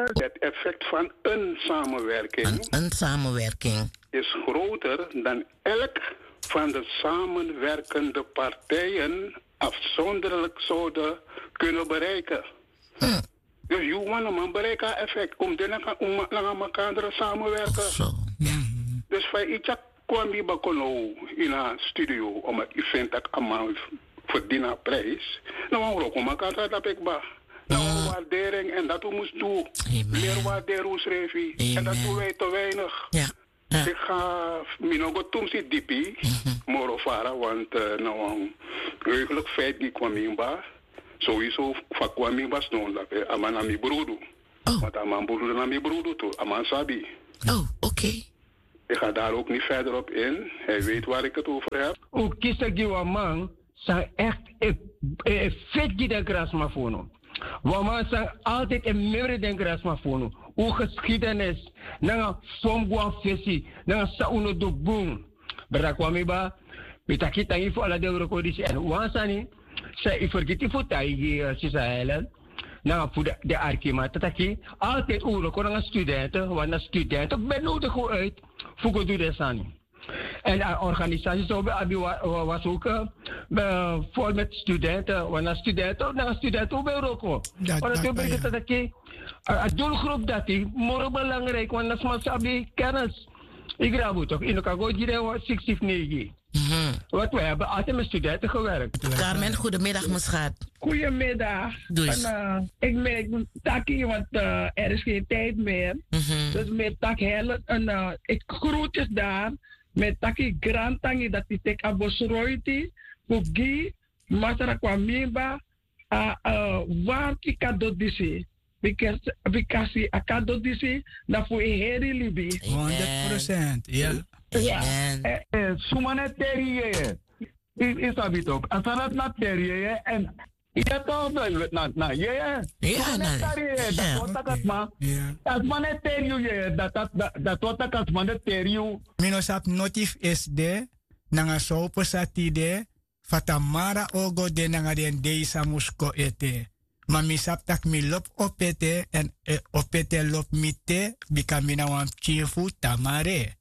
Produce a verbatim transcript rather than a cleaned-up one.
Het effect van een samenwerking, een, een samenwerking is groter dan elk van de samenwerkende partijen afzonderlijk zouden kunnen bereiken. Hm. Dus je want een bereiken effect om de om elkaar samenwerken. Zo, ja. Dus van iets kwam je bakono in een studio om het event dat allemaal verdienen prijs. Nou, we ook elkaar dat ik ba. Nou, waardering en dat we moesten doen. Meer waardering schreef je. En dat doen wij te weinig. Ja. Ja. Ik ga minogo toen zit diepie, moro vara, want uh, nou een heugelijk feit die kwam in ba, sowieso van kwam in ba stond dat eh, aman aan mijn broer, want aman broer naar mijn broer toe, aman sabi. Oh, oké. Okay. Ik ga daar ook niet verder op in. Hij weet waar ik het over heb. Ook kies ik die man, zijn echt een vet die de gras maar voor. Want zijn altijd een meer dan gras maar voor. Hoe geschiedenis, na somgwa fesi, na sauno do boom. Berakwami ba, bitaki tangi fo ala de rekodisi en wansani, sa iforgiti fo taigi sisa helen. Na voor de, de arkima tataki, altijd oorlog kon een studenten, want een studenten ben nodig gewoon uit, voor goed doen sani. En de organisatie zo was ook uh, vol met studenten, want een studenten, na studenten ook bij Roko. Want dat betekent dat ik een doelgroep dat die morgen belangrijk, want dat is maar sabi kennis. Ik raad toch in elkaar goed hier zestig negen. Want wij hebben altijd met studenten gewerkt. Carmen, goedemiddag, mijn schat. Goedemiddag. Doe eens. En, uh, ik merk takkie, want uh, er is geen tijd meer. Mm-hmm. Dus met tak hele, en uh, ik groetjes daar. Met takkie grand tangi dat die tek abosroiti. Pugi, masara kwa mimba. Uh, uh, waar ik kado disi. Because, because a kado disi, na fu e heri libi. honderd procent, ja. Ja. Sumane terie. Is dat niet ook? Als dat na terie en ja toch wel na na ja. Ja, na. Dat wat dat maar. Als man het terie dat dat dat wat dat man het terie. Minosap notif is de nanga sopo satide fatamara ogo de nanga den deisa musko ete. Maar mi sap tak mi lop opete en eh, opete lop mite bikamina wan chifu tamare.